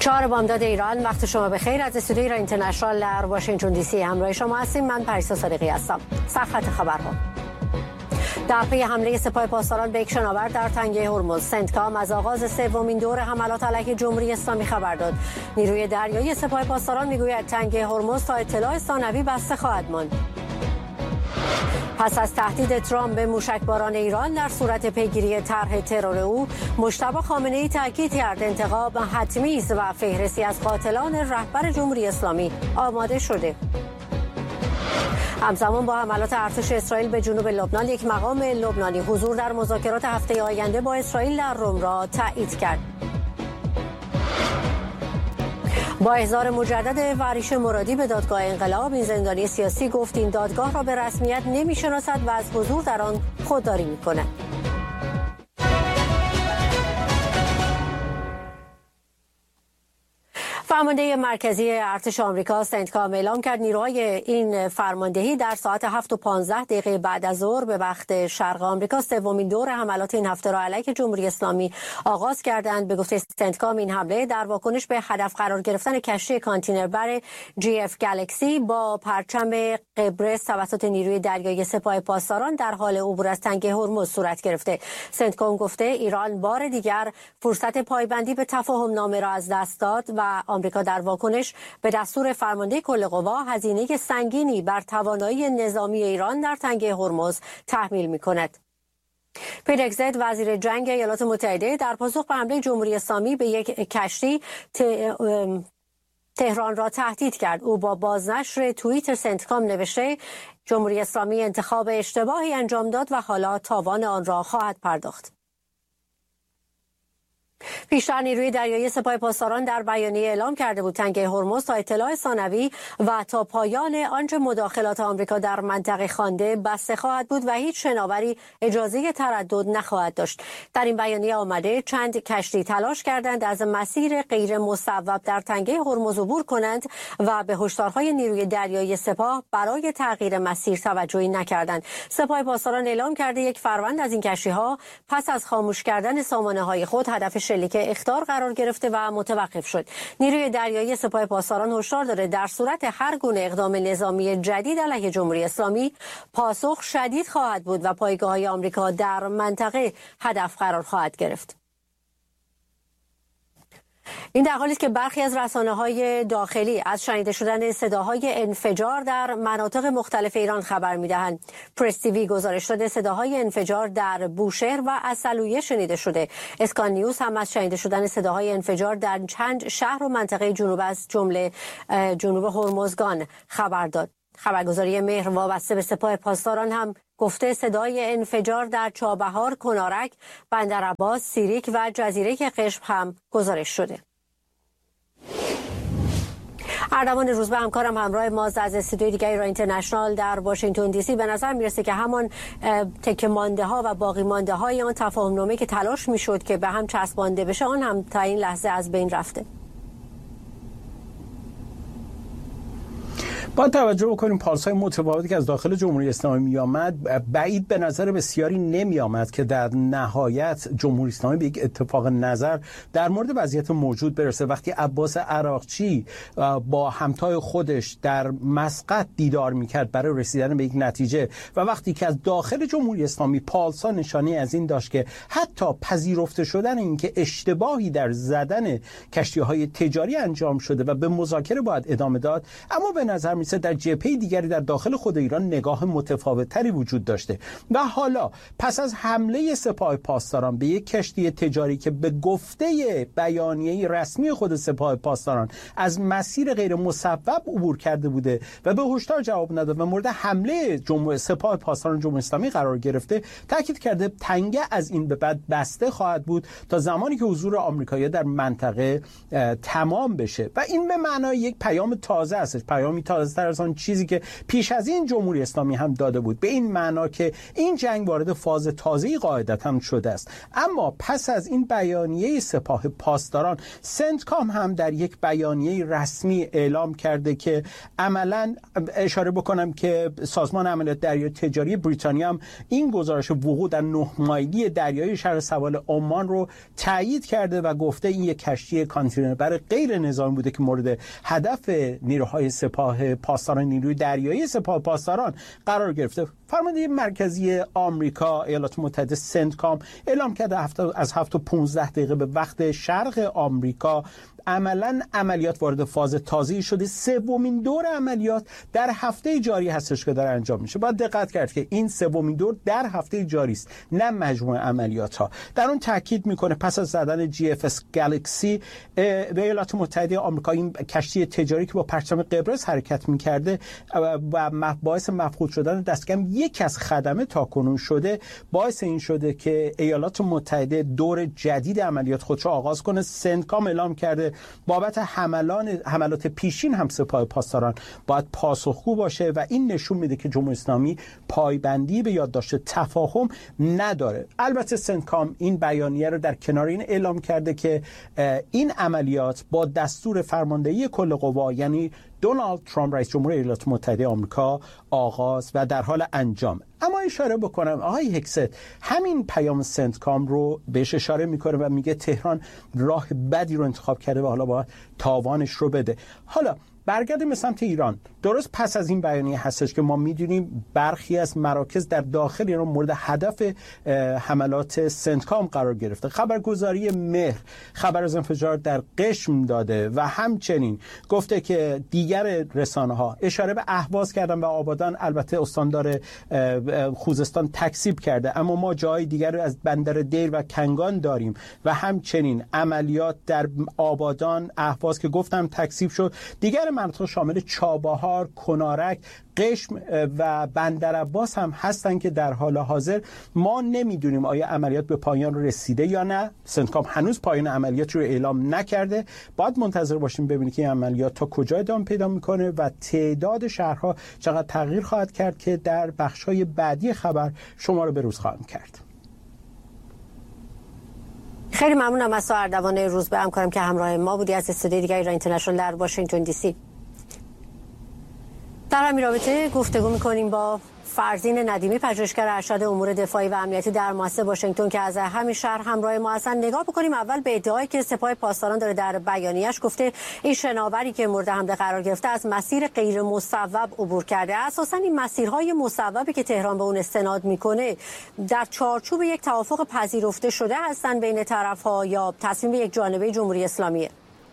4 بامداد ایران، وقت شما بخیر. از استودیوی ایران اینترنشنال در واشنگتن دی سی همراه شما هستیم. من پریسا صادقی هستم. سرخط خبرها. در پی حمله سپاه پاسداران به یک شناور در تنگه هرمز، سنتکام از آغاز سومین دور حملات علیه جمهوری اسلامی خبر داد. نیروی دریایی سپاه پاسداران میگوید تنگه هرمز تا اطلاع ثانوی بسته خواهد ماند. پس از تهدید ترامپ به موشکباران ایران در صورت پیگیری طرح ترور او، مجتبی خامنه‌ای تاکید کرد انتخاب حتمی است و فهرستی از قاتلان رهبر جمهوری اسلامی آماده شده. همزمان با حملات ارتش اسرائیل به جنوب لبنان، یک مقام لبنانی حضور در مذاکرات هفته آینده با اسرائیل در روم را تایید کرد. با احضار مجدد وریش مرادی به دادگاه انقلاب، این زندانی سیاسی گفت این دادگاه را به رسمیت نمی‌شناسد و از حضور در آن خودداری می‌کند. فرمانده مرکزی ارتش آمریکا سنتکام اعلام کرد نیروهای این فرماندهی در ساعت 7:15 بعد از ظهر به وقت شرق آمریکا سومین دور حملات این هفته را علیه جمهوری اسلامی آغاز کردند. به گفته سنتکام این حمله در واکنش به هدف قرار گرفتن کشتی کانتینربر GF گالاکسی با پرچم قبرس توسط نیروی دریایی سپاه پاسداران در حال عبور از تنگه هرمز صورت گرفته. سنتکام گفته ایران بار دیگر فرصت پایبندی به تفاهم نامه را از دست داد و آمریکا در واکنش به دستور فرمانده کل قوا هزینه سنگینی بر توانایی نظامی ایران در تنگه هرمز تحمیل می‌کند. پیت هگزت وزیر جنگ ایالات متحده در پاسخ به حمله جمهوری اسلامی به یک کشتی تهران را تهدید کرد. او با بازنشر توییت سنتکام نوشته جمهوری اسلامی انتخاب اشتباهی انجام داد و حالا تاوان آن را خواهد پرداخت. پیشتر نیروی دریایی سپاه پاسداران در بیانیه اعلام کرده بود تنگه هرمز تا اطلاع ثانوی و تا پایان آنچه مداخلات آمریکا در منطقه خوانده بسته خواهد بود و هیچ شناوری اجازه تردد نخواهد داشت. در این بیانیه آمده چند کشتی تلاش کردند از مسیر غیر مصوب در تنگه هرمز عبور کنند و به هشدارهای نیروی دریایی سپاه برای تغییر مسیر توجهی نکردند. سپاه پاسداران اعلام کرده یک فروند از این کشتی‌ها پس از خاموش کردن سامانه‌های خود هدف شلیک اخطار قرار گرفته و متوقف شد. نیروی دریایی سپاه پاسداران هشدار داده در صورت هر گونه اقدام نظامی جدید علیه جمهوری اسلامی پاسخ شدید خواهد بود و پایگاه‌های آمریکا در منطقه هدف قرار خواهد گرفت. این در حالی است که برخی از رسانه‌های داخلی از شنیده شدن صداهای انفجار در مناطق مختلف ایران خبر می‌دهند. پرس تیوی گزارش داده صداهای انفجار در بوشهر و عسلویه شنیده شده. اسکان نیوز هم از شنیده شدن صداهای انفجار در چند شهر و منطقه جنوب از جمله جنوب هرمزگان خبر داد. خبرگزاری مهر وابسته به سپاه پاسداران هم گفته صدای انفجار در چابهار، کنارک، بندرعباس، سیریک و جزیره قشم هم گزارش شده. اردوان روزبه همکارم همراه ماست از استودیوی دیگر ایران اینترنشنال در واشنگتن دی سی. به نظر میرسه که همان تکه مانده ها و باقی مانده های آن تفاهم نامه که تلاش میشد که به هم چسبانده بشه آن هم تا این لحظه از بین رفته. با توجه بکنیم پالس‌های متفاوتی که از داخل جمهوری اسلامی می‌آمد، بعید به نظر بسیاری نمی‌آمد که در نهایت جمهوری اسلامی به یک اتفاق نظر در مورد وضعیت موجود برسه. وقتی عباس عراقچی با همتای خودش در مسقط دیدار می‌کرد برای رسیدن به یک نتیجه و وقتی که از داخل جمهوری اسلامی پالس‌ها نشانه از این داشت که حتی پذیرفته شدن این که اشتباهی در زدن کشتی‌های تجاری انجام شده و به مذاکره باید ادامه داد، اما به نظر در جبهه دیگری در داخل خود ایران نگاه متفاوت‌تری وجود داشته و حالا پس از حمله سپاه پاسداران به یک کشتی تجاری که به گفته بیانیه رسمی خود سپاه پاسداران از مسیر غیر مصوب عبور کرده بوده و به هشدار جواب نداد و مورد حمله سپاه پاسداران جمهوری اسلامی قرار گرفته، تاکید کرده تنگه از این به بعد بسته خواهد بود تا زمانی که حضور آمریکایی‌ها در منطقه تمام بشه و این به معنای یک پیام تازه است، پیامی تازه محافظتر از آن چیزی که پیش از این جمهوری اسلامی هم داده بود، به این معنا که این جنگ وارد فاز تازه‌ای قاعدتاً شده است. اما پس از این بیانیه سپاه پاسداران، سنتکام هم در یک بیانیه رسمی اعلام کرده که عملاً اشاره بکنم که سازمان عملیات دریایی تجاری بریتانیا هم این گزارش وقوع در 9 مایلی دریایی شهر سوال عمان رو تایید کرده و گفته این یک کشتی کانتینربر غیر نظامی بوده که مورد هدف نیروهای سپاه پاسداران، نیروی دریایی سپاه پاسداران قرار گرفته. فرمانده مرکزی آمریکا ایالات متحده سنتکام اعلام کرده از 7:15 به وقت شرق آمریکا عملاً عملیات وارد فاز تازه‌ای شده. سومین دور عملیات در هفته جاری هستش که داره انجام میشه. باید دقت کرد که این سومین دور در هفته جاری است، نه مجموعه عملیات ها. در اون تاکید میکنه پس از زدن GFS گالاکسی ایالات متحده آمریکا، این کشتی تجاری که با پرچم قبرس حرکت میکرده و باعث مفقود شدن دستکم یک از خدمه تاکنون شده، باعث این شده که ایالات متحده دور جدید عملیات خودش آغاز کنه. سنتکام اعلام کرده بابت حملات پیشین هم سپاه پاسداران باید پاسخگو باشه و این نشون میده که جمهوری اسلامی پایبندی به یادداشت تفاهم نداره. البته سنتکام این بیانیه رو در کنار این اعلام کرده که این عملیات با دستور فرماندهی کل قوا، یعنی دونالد ترامپ رئیس جمهور ایالات متحده آمریکا، آغاز و در حال انجام. اما اشاره بکنم آقای هکست همین پیام سنتکام رو بهش اشاره میکنه و میگه تهران راه بدی رو انتخاب کرده و حالا باید تاوانش رو بده. حالا برگردیم به سمت ایران. درست پس از این بیانیه هستش که ما میدونیم برخی از مراکز در داخل ایران مورد هدف حملات سنتکام قرار گرفته. خبرگزاری مهر خبر از انفجار در قشم داده و همچنین گفته که دیگر رسانه‌ها اشاره به اهواز کردن و آبادان، البته استاندار خوزستان تکذیب کرده، اما ما جای دیگر از بندر دیر و کنگان داریم و همچنین عملیات در آبادان، اهواز که گفتم تکذیب شد. دیگر مناطق شامل چابهار، کنارک، قشم و بندرعباس هم هستن که در حال حاضر ما نمیدونیم آیا عملیات به پایان رسیده یا نه. سنتکام هنوز پایان عملیات رو اعلام نکرده. باید منتظر باشیم ببینیم که این عملیات تا کجا ادامه پیدا میکنه و تعداد شهرها چقدر تغییر خواهد کرد که در بخش‌های بعدی خبر شما رو به روز خواهم کرد. خیلی ممنونم از تو اردوان روزبه، همکارم که همراه ما بودی از استودیوی دیگر ایران اینترنشنال در واشنگتن دی سی. در همین رابطه گفتگو می‌کنیم با فرزین ندیمی، پژوهشگر ارشد امور دفاعی و امنیتی در مؤسسه واشنگتن که از همین شهر همراه ما هستن. نگاه بکنیم اول به ادعایی که سپاه پاسداران داره در بیانیه‌اش گفته این شناوری که مورد حمله قرار گرفته از مسیر غیر مصوب عبور کرده. اساساً این مسیرهای مصوبی که تهران به اون استناد میکنه در چارچوب یک توافق پذیرفته شده هستن بین طرف‌ها یا تصمیم یک جانبه جمهوری اسلامیه؟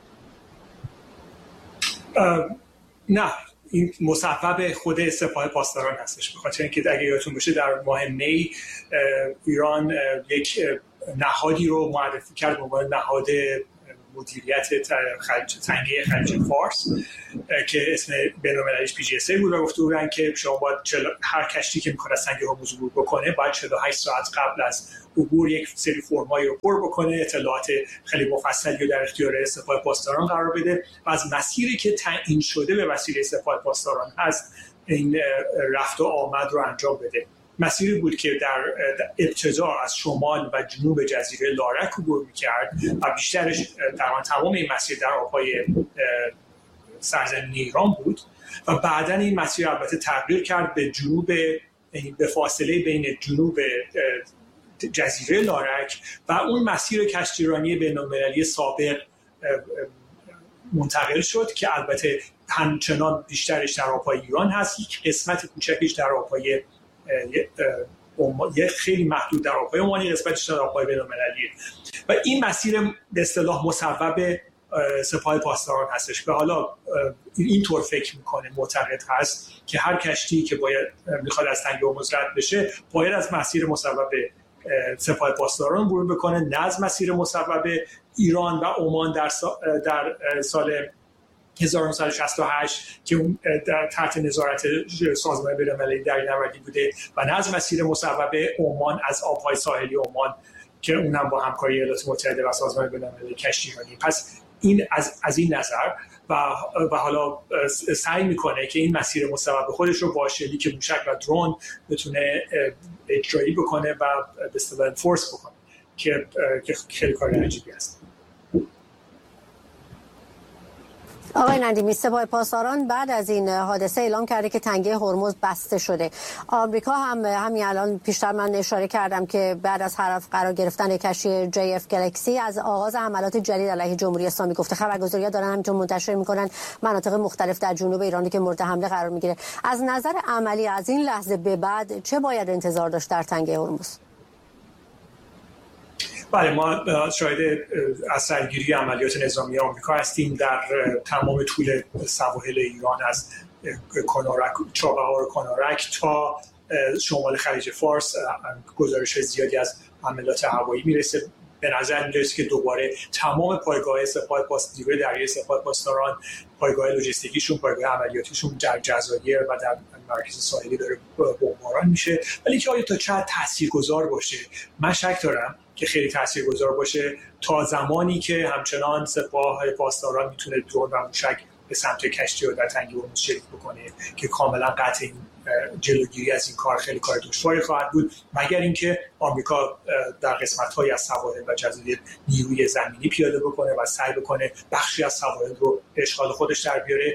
نه، این مصوب خود سپاه پاسداران هستش، به خاطر اینکه اگه یادتون باشه در ماه می ایران یک نهادی رو معرفی کرد به عنوان نهاد مدیریت تنگه خلیج فارس که اسم بین‌المللیش PGSA بود و گفته بودن که شما باید هر کشتی که می‌خواد از تنگه هرمز عبور بکنه باید 48 ساعت قبل از عبور یک سری فرمایی رو پر بکنه، اطلاعات خیلی مفصلی رو در اختیار سپاه پاسداران قرار بده و از مسیری که تعیین شده به وسیله سپاه پاسداران هست این رفت و آمد رو انجام بده. مسیری بود که در ابتدا از شمال و جنوب جزیره لارک عبور می‌کرد و بیشترش تمام این مسیر در آب‌های سرزمین ایران بود و بعداً این مسیر البته تغییر کرد به فاصله بین جنوب جزیره لارک و اون مسیر کشتیرانی بین‌المللی سابق منتقل شد که البته همچنان بیشترش در آب‌های ایران هست، یک قسمت کوچکش در آب‌های یه خیلی محدود در آب‌های عمانی، قسمتش در آب‌های بین‌المللی و این مسیر به اصطلاح مصوب سپاه پاسداران هستش. به حالا اینطور فکر میکنه، معتقد هست که هر کشتی که میخواد از تنگه هرمز رد بشه باید از مسیر مصوب سپاه پاسداران عبور بکنه، نه از مسیر مصوب ایران و عمان در سال 1968 که اون در تحت نظارت سازمان بین‌المللی دریانوردی بوده و نه از مسیر مصوب عمان از آب‌های ساحلی عمان که اونم با همکاری ایالات متحده و سازمان بین‌المللی کشتیرانی. پس این از این نظر و حالا سعی میکنه که این مسیر مصوب خودش رو با شلیک موشک و درون بتونه اجرایی بکنه و به اصطلاح انفورس بکنه که خیلی کار عجیبی است. آقای ندیمی، سپاه پاسداران بعد از این حادثه اعلام کرده که تنگه هرمز بسته شده. آمریکا هم همین الان پیشتر من اشاره کردم که بعد از قرار گرفتن کشتی JF گلکسی از آغاز حملات جدید علیه جمهوری اسلامی گفته. خبرگزاری‌ها دارن همینطور منتشر میکنن مناطق مختلف در جنوب ایرانی که مورد حمله قرار میگیره. از نظر عملی از این لحظه به بعد چه باید انتظار داشت در تنگه هرمز؟ بله، ما شاهد از سرگیری عملیات نظامی آمریکا هستیم در تمام طول سواحل ایران، از چابهار کنارک تا شمال خلیج فارس. گزارش زیادی از حملات هوایی میرسه. به نظر میرسه که دوباره تمام پایگاه سپاه نیروی دریایی سپاه پاسداران، پایگاه لوجستیکیشون، پایگاه عملیاتیشون در جزایر و در مرکز ساحلی داره بمباران میشه. ولی که آیا تا چقدر تاثیرگذار باشه؟ من شک دارم که خیلی تاثیرگذار باشه تا زمانی که همچنان سپاه پاسداران میتونه درون و موشک به سمت کشتی و در تنگه هرمز شلیک بکنه که کاملا قطع جلوگیری از این کار خیلی کار دشواری خواهد بود، مگر اینکه آمریکا در قسمت‌های از سواحل و جزایر نیروی زمینی پیاده بکنه و سعی بکنه بخشی از سواحل رو به اشغال خودش در بیاره.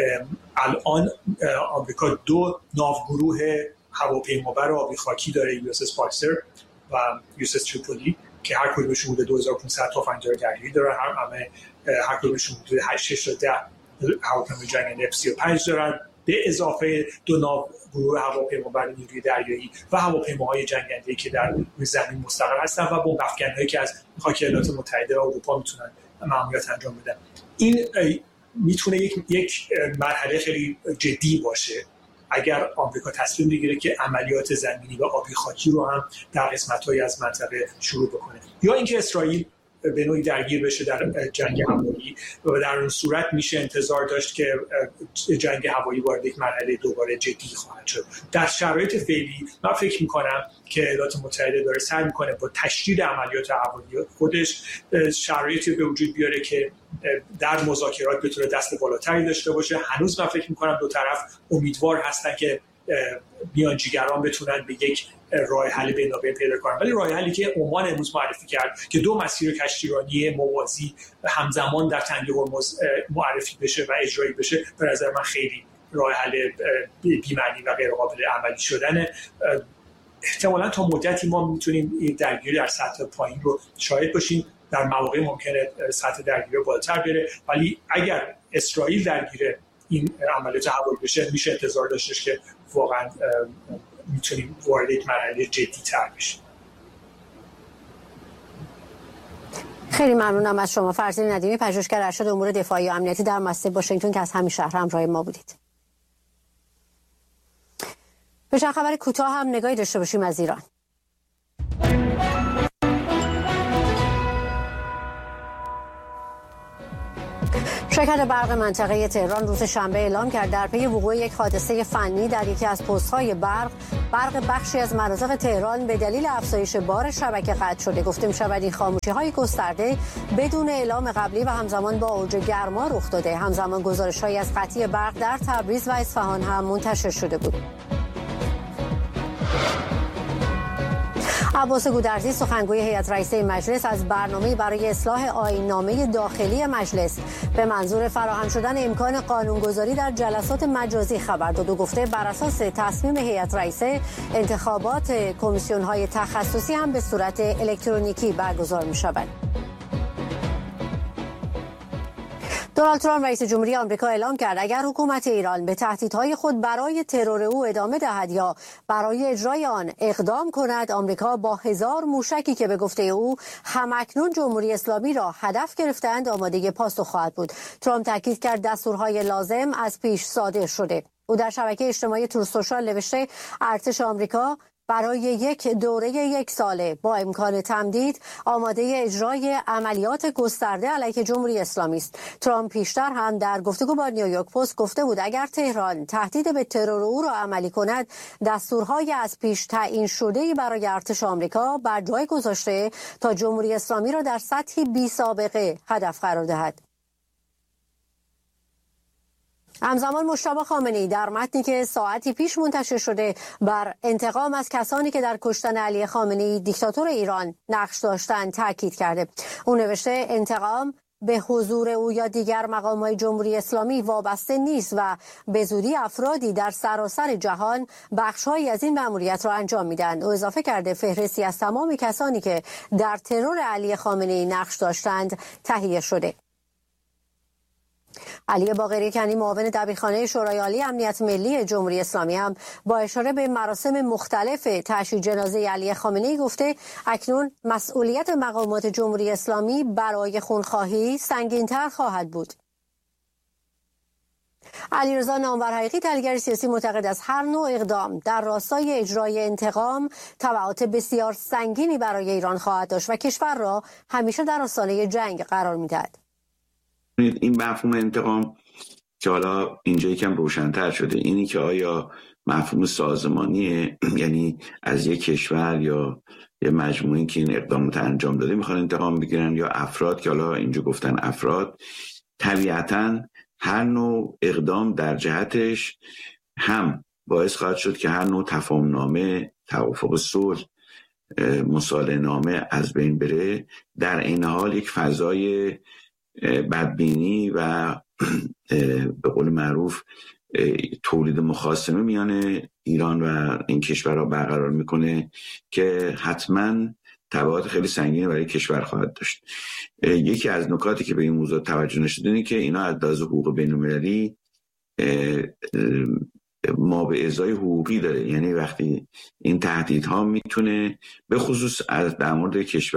الان آمریکا 2 ناوگروه هواپیمابر آبی خاکی داره، USS پارکر و USS تریپولی، که هر کدومشون حدود 2500 تفنگدار دریایی دارن. هر کدومشون حدود 8 تا 10 هواپیمای جنگنده F-35 دارن، به اضافه 2 ناوگروه هواپیمابر نیروی دریایی و هواپیماهای جنگنده‌ای که در روی زمین مستقر هستن و بمب افکن‌هایی که از خاک ایالات متحده و اروپا میتونن ماموریت انجام بدن. این میتونه یک مرحله خیلی جدی باشه اگر آمریکا تصمیم بگیره که عملیات زمینی و آبی خاکی رو هم در قسمت‌های از منطقه شروع بکنه، یا اینکه اسرائیل به نوعی درگیر بشه در جنگ هوایی و در اون صورت میشه انتظار داشت که جنگ هوایی وارد یک مرحله دوباره جدی خواهد شد. در شرایط فعلی من فکر میکنم که ایالات متحده داره سعی میکنه با تشدید عملیات هوایی خودش شرایطی به وجود بیاره که در مذاکرات بتونه دست بالاتری داشته باشه. هنوز من فکر میکنم دو طرف امیدوار هستن که میانجیگران بتونن به یک راه حل بینابین پیدا کنن، ولی راه حلی که عمان امروز معرفی کرد که 2 مسیر کشتیرانی موازی همزمان در تنگه هرمز معرفی بشه و اجرایی بشه، به نظر من خیلی راه حل بی‌معنی و غیر قابل عملی شدنه. احتمالاً تا مدتی ما میتونیم درگیری در سطح پایین رو شاهد باشیم. در مواقع ممکنه سطح درگیری بالاتر بره، ولی اگر اسرائیل درگیر این عملیات هوایی بشه میشه انتظار داشتش که واقعا میتونیم وارد یک مرحله جدی تر بشیم. خیلی ممنونم از شما فرزین ندیمی، پژوهشگر ارشد امور دفاعی و امنیتی در مؤسسه واشنگتن که از همین شهر همراه ما بودید. به چند خبر کوتاه هم نگاهی داشته باشیم از ایران. شرکت برق منطقه تهران روز شنبه اعلام کرد در پی وقوع یک حادثه فنی در یکی از پست‌های برق بخشی از مناطق تهران به دلیل افزایش بار شبکه قطع شده. گفته می‌شود این خاموشی‌های گسترده بدون اعلام قبلی و همزمان با اوج گرما رخ داده. همزمان گزارش‌هایی از قطعی برق در تبریز و اصفهان هم منتشر شده بود. عباس گودرزی سخنگوی هیئت رئیسه مجلس از برنامه برای اصلاح آیین‌نامه داخلی مجلس به منظور فراهم شدن امکان قانونگذاری در جلسات مجازی خبر داد و گفته بر اساس تصمیم هیئت رئیسه انتخابات کمیسیون‌های تخصصی هم به صورت الکترونیکی برگزار می‌شود. دونالد ترامپ رئیس جمهوری آمریکا اعلام کرد اگر حکومت ایران به تهدیدهای خود برای ترور او ادامه دهد یا برای اجرای آن اقدام کند، آمریکا با 1000 موشکی که به گفته او همکنون جمهوری اسلامی را هدف گرفتند آماده پاسخ خواهد بود. ترامپ تاکید کرد دستورهای لازم از پیش صادر شده. او در شبکه اجتماعی تروث سوشال نوشته ارتش آمریکا برای یک دوره 1 ساله با امکان تمدید آماده اجرای عملیات گسترده علیه جمهوری اسلامی است. ترامپ پیشتر هم در گفتگو با نیویورک پست گفته بود اگر تهران تهدید به ترور او را عملی کند، دستورهای از پیش تعیین شده‌ای برای ارتش آمریکا بر جای گذاشته تا جمهوری اسلامی را در سطحی بی سابقه هدف قرار دهد. همزمان مجتبی خامنه‌ای در متنی که ساعتی پیش منتشر شده بر انتقام از کسانی که در کشتن علی خامنه‌ای دیکتاتور ایران نقش داشتند تاکید کرده. او نوشته انتقام به حضور او یا دیگر مقام‌های جمهوری اسلامی وابسته نیست و به زودی افرادی در سراسر جهان بخش‌هایی از این مأموریت را انجام میدن. او اضافه کرده فهرستی از تمام کسانی که در ترور علی خامنه‌ای نقش داشتند تهیه شده. علی باقری کنی معاون دبیرخانه شورای عالی امنیت ملی جمهوری اسلامی هم با اشاره به مراسم مختلف تشییع جنازه علی خامنه‌ای گفته اکنون مسئولیت مقامات جمهوری اسلامی برای خونخواهی سنگین‌تر خواهد بود. علیرضا نامور حقیقی تحلیلگر سیاسی معتقد است هر نوع اقدام در راستای اجرای انتقام تبعات بسیار سنگینی برای ایران خواهد داشت و کشور را همیشه در آستانه جنگ قرار می‌دهد. این مفهوم انتقام که حالا اینجا یکم روشن‌تر شده، اینی که آیا مفهوم سازمانیه، یعنی از یک کشور یا یه مجموعه‌ای که این اقدامات انجام داده میخوان انتقام بگیرن، یا افراد که حالا اینجا گفتن افراد. طبیعتاً هر نوع اقدام در جهتش هم باعث خواهد شد که هر نوع تفاهم‌نامه، توافق صلح، مصالحه‌نامه از بین بره. در این حال یک فضای بدبینی و به قول معروف تولید مخاصمه میان ایران و این کشورها برقرار میکنه که حتما تبعات خیلی سنگینی برای کشور خواهد داشت. یکی از نکاتی که به این موضوع توجه نشده اینه که اینا از لحاظ حقوق بین‌المللی ما به ازای حقوقی داره، یعنی وقتی این تهدیدها میتونه به خصوص از در مورد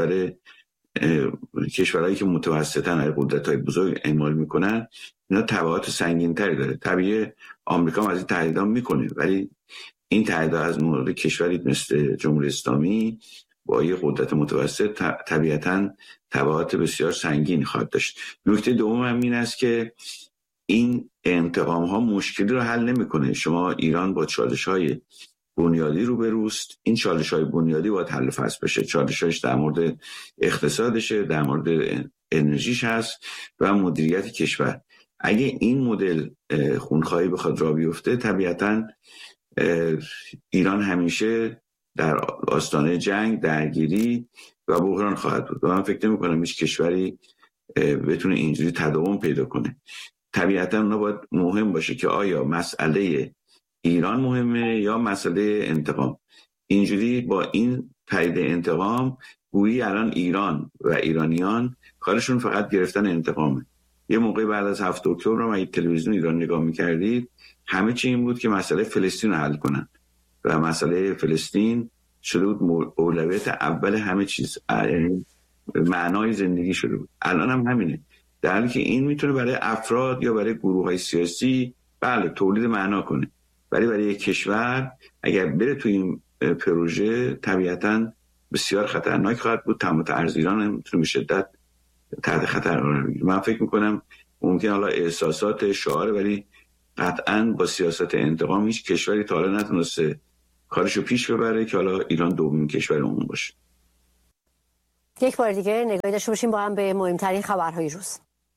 کشورهایی که متوسطن از قدرت‌های بزرگ اعمال میکنن، اینا تبعات سنگین‌تری داره. طبیعه آمریکا هم از این تهدیدها میکنه، ولی این تهدیدها از مورد کشوری مثل جمهوری اسلامی با یه قدرت متوسط طبیعتاً تبعات بسیار سنگین خواهد داشت. نکته دوم هم این است که این انتقام ها مشکلی رو حل نمیکنه. شما ایران با چالش‌های بنیادی روبروست. این چالش‌های بنیادی باید حل و فصل بشه. چالش‌هاش در مورد اقتصادشه، در مورد انرژیش هست و مدیریت کشور. اگه این مدل خونخواهی بخواد راه بیفته، طبیعتاً ایران همیشه در آستانه جنگ، درگیری و بحران خواهد بود و من فکر نمی‌کنم هیچ کشوری بتونه اینجوری تداوم پیدا کنه. طبیعتاً اونا باید مهم باشه که آیا مسئله ایران مهمه یا مسئله انتقام. اینجوری با این پدیده انتقام گویی الان ایران و ایرانیان کارشون فقط گرفتن انتقامه. یه موقع بعد از 7 اکتبر رو اگه تلویزیون ایران نگاه می‌کردید، همه چی این بود که مسئله فلسطین رو حل کنن و مسئله فلسطین شده بود اولویت اول همه چیز، یعنی معنای زندگی شده بود. الان هم همینه، در حالی که این میتونه برای افراد یا برای گروه‌های سیاسی بله تولید معنا کنه، ولی برای یک کشور اگر بره تو این پروژه طبیعتاً بسیار خطرناک خواهد بود. تمام ارز ایران هم میتونه به شدت تحت خطر قرار بگیره. من فکر میکنم ممکن حالا احساسات شعاره، ولی قطعاً با سیاست انتقام هیچ کشوری تا حالا نتونسته کارشو پیش ببره که حالا ایران دومین کشور اون باشه. یک بار دیگه نگاهی داشته باشیم با هم به مهمترین خبرهای روز.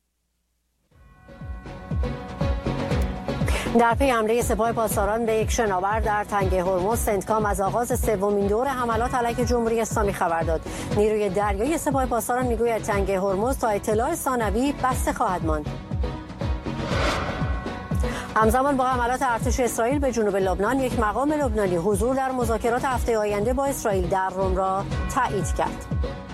در پی حمله سپاه پاسداران به یک شناور در تنگه هرمز، سنتکام از آغاز سومین دور حملات علیه جمهوری اسلامی خبر داد. نیروی دریایی سپاه پاسداران میگوید تنگه هرمز تا اطلاع ثانوی بسته خواهد ماند. همزمان با حملات ارتش اسرائیل به جنوب لبنان، یک مقام لبنانی حضور در مذاکرات هفته آینده با اسرائیل در روم را تایید کرد.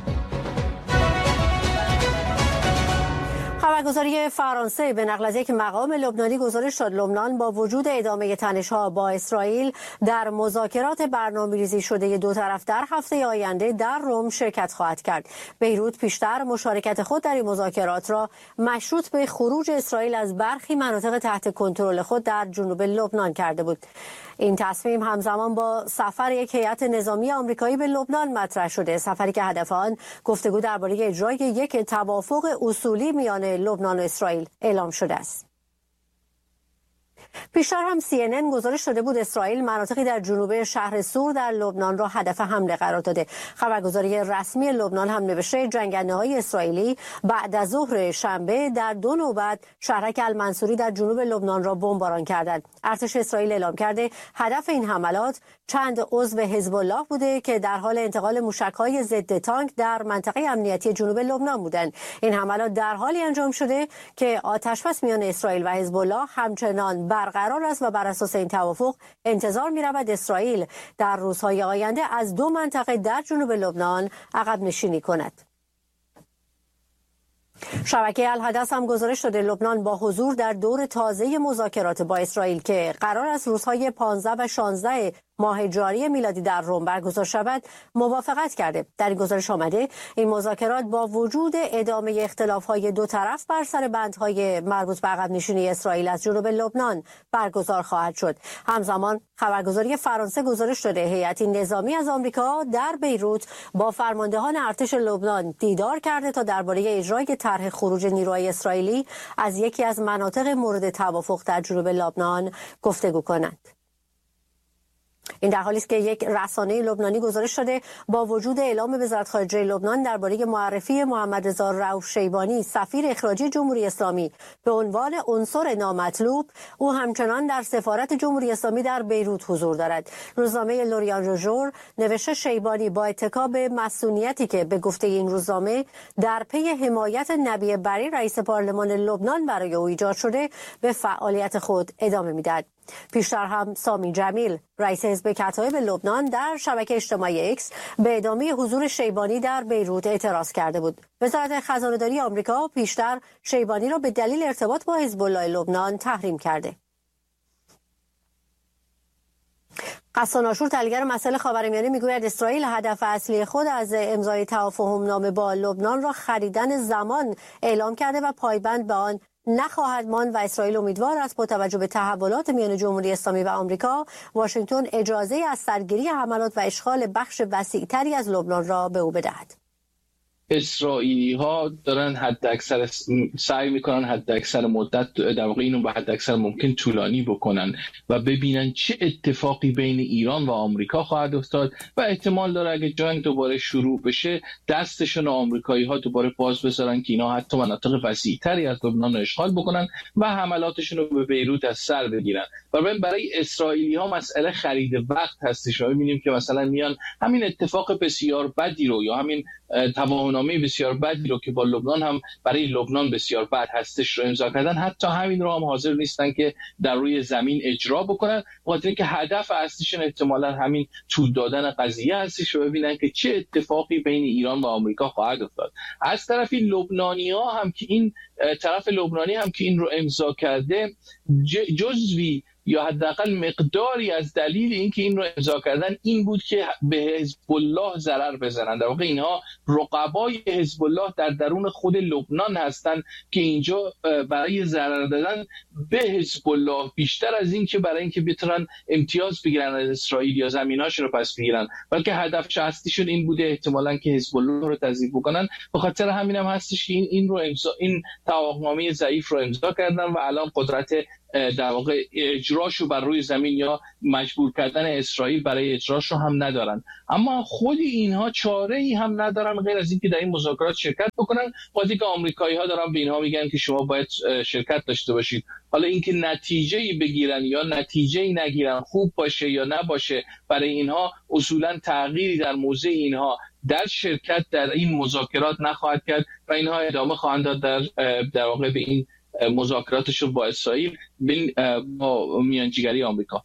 خبرگزاری فرانسه به نقل از یک مقام لبنانی گزارش داد لبنان با وجود ادامه تنش‌ها با اسرائیل در مذاکرات برنامه‌ریزی شده دو طرف در هفته آینده در روم شرکت خواهد کرد. بیروت پیشتر مشارکت خود در این مذاکرات را مشروط به خروج اسرائیل از برخی مناطق تحت کنترل خود در جنوب لبنان کرده بود. این تصمیم همزمان با سفر یک هیئت نظامی آمریکایی به لبنان مطرح شده، سفری که هدف آن گفتگو درباره اجرای یک توافق اصولی میان لبنان و اسرائیل اعلام شده است. پیشتر هم CNN گزارش داده بود اسرائیل مناطقی در جنوب شهر سور در لبنان را هدف حمله قرار داده. خبرگزاری رسمی لبنان هم نوشته جنگنده‌های اسرائیلی بعد از ظهر شنبه در 2 نوبت شهرک المنصوری در جنوب لبنان را بمباران کردند. ارتش اسرائیل اعلام کرده هدف این حملات چند عضو حزب الله بوده که در حال انتقال موشک‌های ضد تانک در منطقه امنیتی جنوب لبنان بودند. این حملات در حالی انجام شده که آتش‌بس میان اسرائیل و حزب الله همچنان برقرار است و بر اساس این توافق انتظار می‌رود اسرائیل در روزهای آینده از 2 منطقه در جنوب لبنان عقب نشینی کند. شبکه الحدث هم گزارش داده لبنان با حضور در دور تازه مذاکرات با اسرائیل که قرار است روزهای 15 و 16 ماه جاری میلادی در روم برگزار شود موافقت کرده. در این گزارش آمده این مذاکرات با وجود ادامه اختلاف‌های دو طرف بر سر بندهای مربوط به عقب نشینی اسرائیل از جنوب لبنان برگزار خواهد شد. همزمان خبرگزاری فرانسه گزارش داده هیئتی نظامی از آمریکا در بیروت با فرماندهان ارتش لبنان دیدار کرده تا درباره اجرای طرح خروج نیروهای اسرائیلی از یکی از مناطق مورد توافق در جنوب لبنان گفتگو کنند. این در حالی است که یک رسانه لبنانی گزارش داده با وجود اعلام وزارت خارجه لبنان درباره معرفی محمد رضا رؤوف شیبانی سفیر اخراجی جمهوری اسلامی به عنوان عنصر نامطلوب، او همچنان در سفارت جمهوری اسلامی در بیروت حضور دارد. روزنامه لوریان روژور نوشته شیبانی با اتکا به مسئولیتی که به گفته این روزنامه در پی حمایت نبی بری رئیس پارلمان لبنان برای او ایجاد شده به فعالیت خود ادامه می‌دهد. پیشتر هم سامی جمیل رئیس حزب کتایب لبنان در شبکه اجتماعی ایکس به ادامه حضور شیبانی در بیروت اعتراض کرده بود. وزارت خزانه‌داری آمریکا پیشتر شیبانی را به دلیل ارتباط با حزب الله لبنان تحریم کرده. غسان آشور تحلیلگر مسائل خاورمیانه میگوید اسرائیل هدف اصلی خود از امضای تفاهم‌نامه با لبنان را خریدن زمان اعلام کرده و پایبند به آن نخواهد ماند و اسرائیل امیدوار است با توجه به تحولات میان جمهوری اسلامی و آمریکا واشنگتن اجازه از سرگیری حملات و اشغال بخش وسیع‌تری از لبنان را به او بدهد. اسرائیلی ها دارن حداکثر سعی میکنن حداکثر مدت در واقع اینو به حداکثر ممکن طولانی بکنن و ببینن چه اتفاقی بین ایران و آمریکا خواهد افتاد و احتمال داره اگه جنگ دوباره شروع بشه دستشون آمریکایی ها دوباره باز بذارن که اینا حتی مناطق وسیع‌تری از لبنان رو اشغال بکنن و حملاتشون رو به بیروت از سر بگیرن. و برای اسرائیلی ها مسئله خرید وقت هستش. ما می‌بینیم که مثلا میان همین اتفاق بسیار بدی رو یا همین تفاهم‌نامه بسیار بدی رو که با لبنان هم برای لبنان بسیار بد هستش رو امضا کردن، حتی همین رو هم حاضر نیستن که در روی زمین اجرا بکنن، بخاطر اینکه هدف اصلیشون احتمالاً همین طول دادن قضیه هستش و ببینن که چه اتفاقی بین ایران و آمریکا خواهد افتاد. از طرفی لبنانی‌ها هم که این طرف لبنانی هم که این رو امضا کرده جزوی یا حداقل مقداری از دلیل اینکه این رو امضا کردن این بود که به حزب الله ضرر بزنن. در واقع اینها رقبای حزب الله در درون خود لبنان هستن که اینجا برای ضرر دادن به حزب الله بیشتر از این که برای اینکه بتونن امتیاز بگیرن از اسرائیل یا زمیناشون رو پس بگیرن، بلکه هدف اصلیشون این بوده احتمالاً که حزب الله رو تضعیف بکنن. به خاطر همین هم هستش که این توافقنامه ضعیف رو امضا کردن و الان قدرت در واقع اجراشو بر روی زمین یا مجبور کردن اسرائیل برای اجراشو هم ندارن. اما خود اینها چاره ای هم ندارن غیر از اینکه در این مذاکرات شرکت بکنن. وقتی که آمریکایی ها دارن به اینها میگن که شما باید شرکت داشته باشید، حالا اینکه نتیجه‌ای بگیرن یا نتیجه‌ای نگیرن، خوب باشه یا نباشه، برای اینها اصولا تغییری در موضع اینها در شرکت در این مذاکرات نخواهد کرد و اینها ادامه خواهند داد در واقع به این مذاکراتشون با اسرائیل با میانجیگری آمریکا.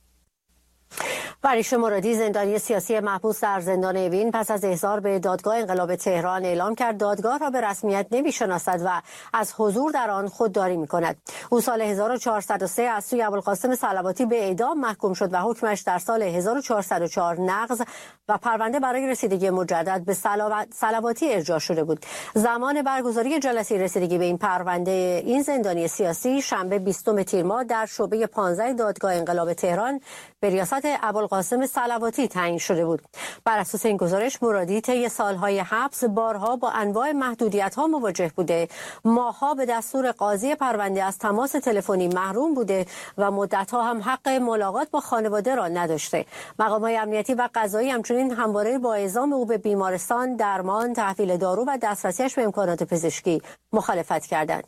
فریش مرادی زندانی سیاسی محبوس در زندان اوین پس از احضار به دادگاه انقلاب تهران اعلام کرد دادگاه را به رسمیت نمی‌شناسد و از حضور در آن خودداری می‌کند. او سال 1403 از سوی ابوالقاسم صلواتی به اعدام محکوم شد و حکمش در سال 1404 نقض و پرونده برای رسیدگی مجدد به صلواتی ارجاع شده بود. زمان برگزاری جلسه رسیدگی به این پرونده این زندانی سیاسی شنبه 20 تیر ماه در شعبه 15 دادگاه انقلاب تهران به ریاست ابوالقاسم ابوالقاسم صلواتی تعیین شده بود. بر اساس این گزارش مرادی طی سالهای حبس بارها با انواع محدودیت‌ها مواجه بوده، ماه‌ها به دستور قاضی پرونده از تماس تلفنی محروم بوده و مدت‌ها هم حق ملاقات با خانواده را نداشته. مقامات امنیتی و قضایی همچنین همواره با اعزام او به بیمارستان، درمان، تحویل دارو و دسترسیش به امکانات پزشکی مخالفت کردند.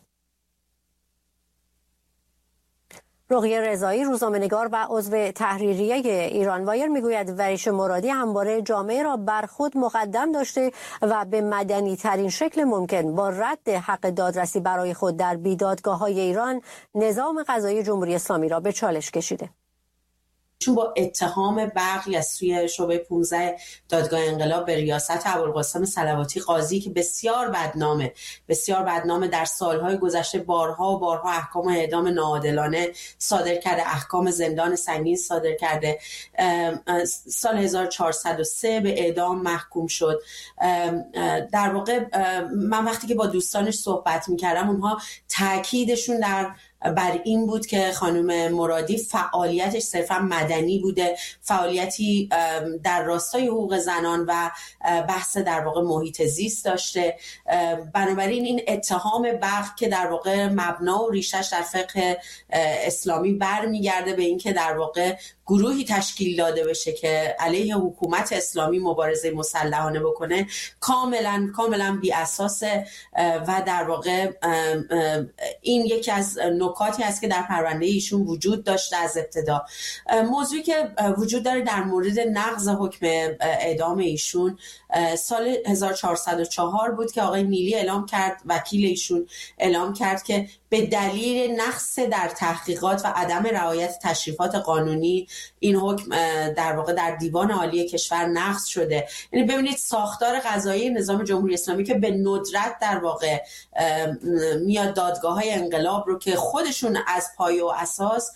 رقیه رضایی، روزنامه‌نگار و عضو تحریریه ایران وایر میگوید وریش مرادی همواره جامعه را بر خود مقدم داشته و به مدنی ترین شکل ممکن با رد حق دادرسی برای خود در بیدادگاه‌های ایران نظام قضایی جمهوری اسلامی را به چالش کشیده. چون با اتهام بغی از سوی شعبه 15 دادگاه انقلاب به ریاست ابوالقاسم صلواتی، قاضی که بسیار بدنامه در سالهای گذشته بارها و بارها احکام اعدام ناعادلانه صادر کرده، احکام زندان سنگین صادر کرده. سال 1403 به اعدام محکوم شد. در واقع من وقتی که با دوستانش صحبت میکردم اونها تاکیدشون بر این بود که خانم مرادی فعالیتش صرفا مدنی بوده، فعالیتی در راستای حقوق زنان و بحث در واقع محیط زیست داشته. بنابراین این اتهام بغی که در واقع مبنا و ریشش در فقه اسلامی برمیگرده به این که در واقع گروهی تشکیل داده بشه که علیه حکومت اسلامی مبارزه مسلحانه بکنه، کاملا بی اساسه و در واقع این یکی از نکاتی است که در پرونده ایشون وجود داشته از ابتدا. موضوعی که وجود داره در مورد نقض حکم اعدام ایشون سال 1404 بود که آقای نیلی اعلام کرد، وکیل ایشون اعلام کرد که به دلیل نقص در تحقیقات و عدم رعایت تشریفات قانونی این حکم در واقع در دیوان عالی کشور نقض شده. یعنی ببینید ساختار قضایی نظام جمهوری اسلامی که به ندرت در واقع میاد دادگاه‌های انقلاب رو که خودشون از پایه و اساس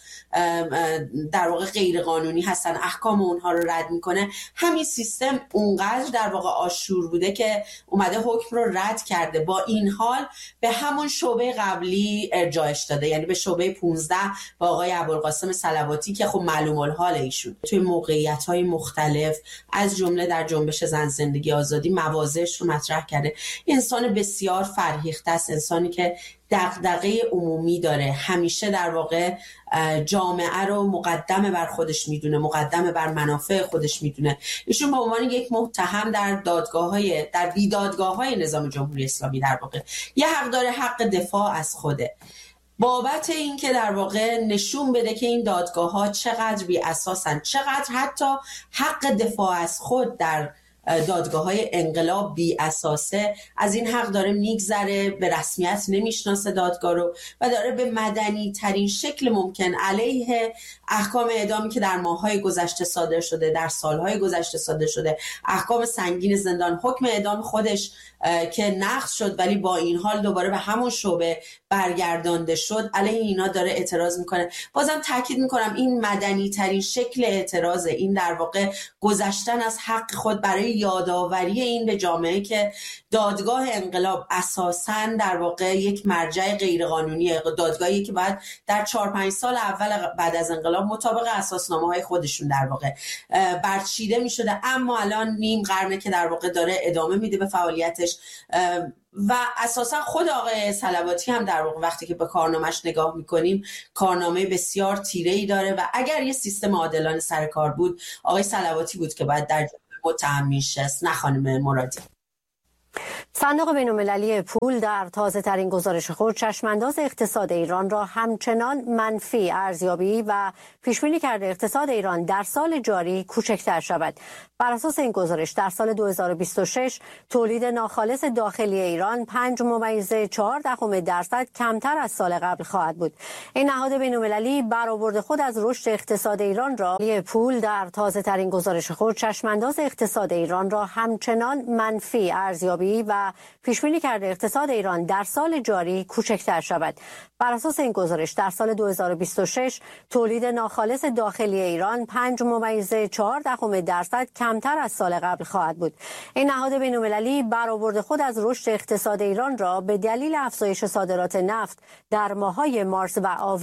در واقع غیر قانونی هستن، احکام اونها رو رد میکنه. همین سیستم اونقدر در واقع آشور بوده که اومده حکم رو رد کرده. با این حال به همون شعبه قبلی ارجاعش داده، یعنی به شعبه 15 با آقای ابوالقاسم صلواتی که خب معلوم الحال ایشون توی موقعیت‌های مختلف از جمله در جنبش زن زندگی آزادی مواضعش رو مطرح کرده. انسان بسیار فرهیخته است، انسانی که دغدغه عمومی داره، همیشه در واقع جامعه رو مقدم بر خودش میدونه، مقدم بر منافع خودش میدونه. ایشون به عنوان یک متهم در بیدادگاه‌های نظام جمهوری اسلامی در واقع یه حق داره، حق دفاع از خوده، بابت این که در واقع نشون بده که این دادگاه‌ها چقدر بی اساسن، چقدر حتی حق دفاع از خود در دادگاه‌های انقلاب بی اساسه. از این حق داره میگذره، به رسمیت نمیشناسه دادگاه رو و داره به مدنی ترین شکل ممکن علیه احکام اعدامی که در ماه‌های گذشته صادر شده، در سال‌های گذشته صادر شده، احکام سنگین زندان، حکم اعدام خودش که نقض شد ولی با این حال دوباره به همون شعبه برگردانده شد، علیه اینا داره اعتراض میکنه. بازم تاکید میکنم این مدنی ترین شکل اعتراضه، این در واقع گذشتن از حق خود برای یادآوری این به جامعه که دادگاه انقلاب اساساً در واقع یک مرجع غیرقانونیه، دادگاهی که باید در 4-5 سال اول بعد از انقلاب مطابق اساسنامه‌های خودشون در واقع برچیده میشده، اما الان نیم قرنه که در واقع داره ادامه میده به فعالیتش. و اساسا خود آقای صلواتی هم در واقع وقتی که به کارنامه‌اش نگاه میکنیم کارنامه بسیار تیره‌ای داره و اگر یه سیستم عادلانه سر کار بود آقای صلواتی بود که باید در متهم میشست، نه خانم مرادی. صندوق بین‌المللی پول در تازه‌ترین گزارش خود چشمانداز اقتصاد ایران را همچنان منفی ارزیابی و پیش‌بینی کرده اقتصاد ایران در سال جاری کوچکتر شود. بر اساس این گزارش در سال 2026 تولید ناخالص داخلی ایران 5.4% کمتر از سال قبل خواهد بود. این نهاد بین‌المللی برآورد خود از رشد اقتصاد ایران را پول در تازه‌ترین گزارش خود چشمانداز اقتصاد ایران را همچنان منفی ارزیابی و پیش‌بینی کرده اقتصاد ایران در سال جاری کوچکتر شود. بر اساس این گزارش در سال 2026 تولید ناخالص داخلی ایران 5.4% کمتر از سال قبل خواهد بود. این نهاد بین‌المللی برآورد خود از رشد اقتصاد ایران را به دلیل افزایش صادرات نفت در ماه‌های مارس و آوریل